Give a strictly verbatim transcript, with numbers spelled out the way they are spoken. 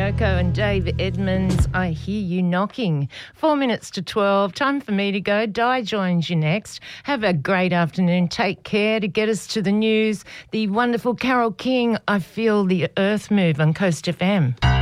Yoko and Dave Edmonds, I Hear You Knocking. Four minutes to twelve. Time for me to go. Di joins you next. Have a great afternoon. Take care. To get us to the news, the wonderful Carole King, I Feel the Earth Move on Coast F M.